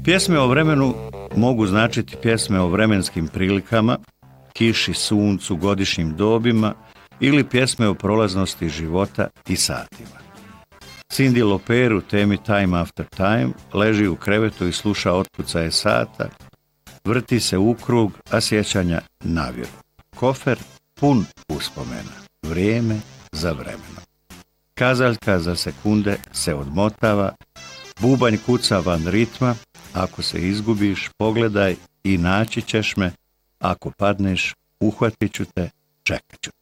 Pjesme o vremenu mogu značiti pjesme o vremenskim prilikama, kiši, suncu, godišnjim dobima ili pjesme o prolaznosti života i satima. Cyndi Lauper u temi Time After Time leži u krevetu i sluša otkucaje sata, vrti se u krug, a sjećanja naviru. Kofer pun uspomena, vrijeme za vremenom. Kazaljka za sekunde se odmotava, bubanj kuca van ritma, ako se izgubiš, pogledaj i naći ćeš me, ako padneš, uhvatit ću te, čekat ću.